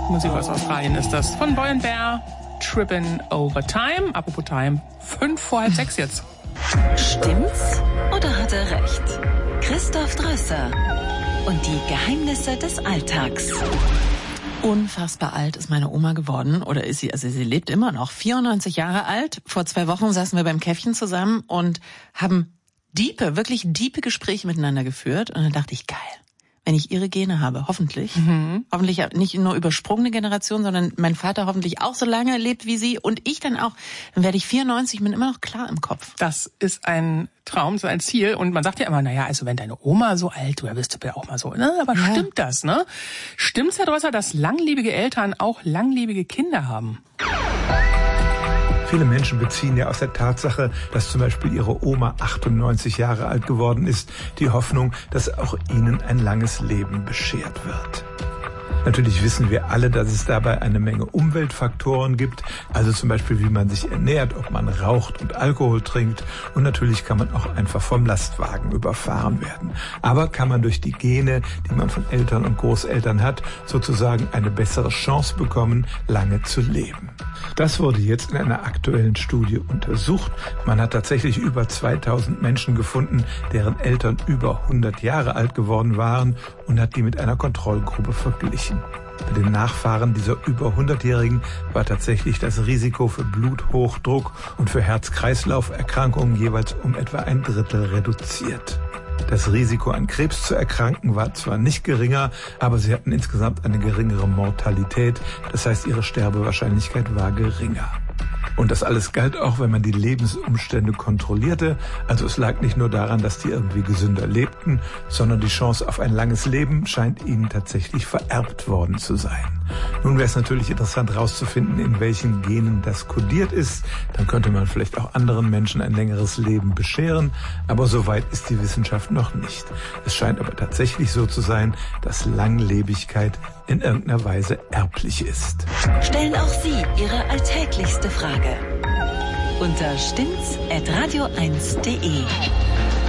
Musik aus Australien ist das. Von Boy & Bear, Trippin' Over Time. Apropos Time, 5:30 jetzt. Stimmt's oder hat er recht? Christoph Drösser und die Geheimnisse des Alltags. Unfassbar alt ist meine Oma geworden, oder ist sie, also sie lebt immer noch, 94 Jahre alt. Vor 2 Wochen saßen wir beim Käffchen zusammen und haben wirklich diepe Gespräche miteinander geführt. Und dann dachte ich, geil, wenn ich ihre Gene habe, hoffentlich. Hoffentlich nicht nur übersprungene Generation, sondern mein Vater hoffentlich auch so lange lebt wie sie und ich dann auch. Dann werde ich 94, bin immer noch klar im Kopf. Das ist ein Traum, so ein Ziel. Und man sagt ja immer, naja, also wenn deine Oma so alt, oder wirst du ja auch mal so. Ne? Aber ja. Stimmt das, ne? Stimmt's, Herr Drösser, dass langlebige Eltern auch langlebige Kinder haben? Viele Menschen beziehen ja aus der Tatsache, dass zum Beispiel ihre Oma 98 Jahre alt geworden ist, die Hoffnung, dass auch ihnen ein langes Leben beschert wird. Natürlich wissen wir alle, dass es dabei eine Menge Umweltfaktoren gibt, also zum Beispiel, wie man sich ernährt, ob man raucht und Alkohol trinkt, und natürlich kann man auch einfach vom Lastwagen überfahren werden. Aber kann man durch die Gene, die man von Eltern und Großeltern hat, sozusagen eine bessere Chance bekommen, lange zu leben. Das wurde jetzt in einer aktuellen Studie untersucht. Man hat tatsächlich über 2000 Menschen gefunden, deren Eltern über 100 Jahre alt geworden waren, und hat die mit einer Kontrollgruppe verglichen. Bei den Nachfahren dieser über 100-Jährigen war tatsächlich das Risiko für Bluthochdruck und für Herz-Kreislauf-Erkrankungen jeweils um etwa 1/3 reduziert. Das Risiko, an Krebs zu erkranken, war zwar nicht geringer, aber sie hatten insgesamt eine geringere Mortalität. Das heißt, ihre Sterbewahrscheinlichkeit war geringer. Und das alles galt auch, wenn man die Lebensumstände kontrollierte. Also es lag nicht nur daran, dass die irgendwie gesünder lebten, sondern die Chance auf ein langes Leben scheint ihnen tatsächlich vererbt worden zu sein. Nun wäre es natürlich interessant herauszufinden, in welchen Genen das kodiert ist. Dann könnte man vielleicht auch anderen Menschen ein längeres Leben bescheren. Aber so weit ist die Wissenschaft noch nicht. Es scheint aber tatsächlich so zu sein, dass Langlebigkeit in irgendeiner Weise erblich ist. Stellen auch Sie Ihre alltäglichste Frage unter stimmt's@radio1.de.